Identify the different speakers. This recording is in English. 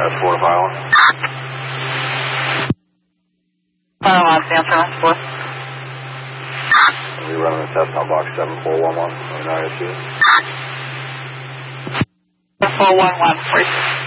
Speaker 1: That's 4 to 5-1.
Speaker 2: Answer 4.
Speaker 1: We run the test on box 7411 on ISU.
Speaker 2: 411, please.